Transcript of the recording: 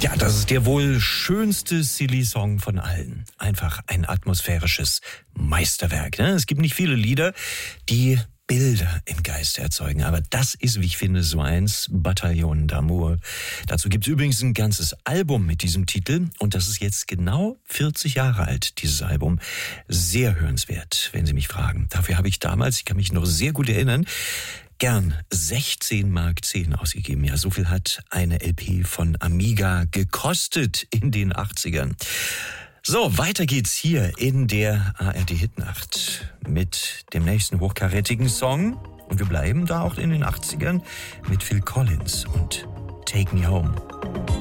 Ja, das ist der wohl schönste Silly-Song von allen. Einfach ein atmosphärisches Meisterwerk. Ne? Es gibt nicht viele Lieder, die Bilder im Geist erzeugen. Aber das ist, wie ich finde, so eins, Bataillon d'Amour. Dazu gibt's übrigens ein ganzes Album mit diesem Titel. Und das ist jetzt genau 40 Jahre alt, dieses Album. Sehr hörenswert, wenn Sie mich fragen. Dafür habe ich damals, ich kann mich noch sehr gut erinnern, gern 16,10 Mark ausgegeben. Ja, so viel hat eine LP von Amiga gekostet in den 80ern. So, weiter geht's hier in der ARD-Hitnacht mit dem nächsten hochkarätigen Song. Und wir bleiben da auch in den 80ern mit Phil Collins und Take Me Home.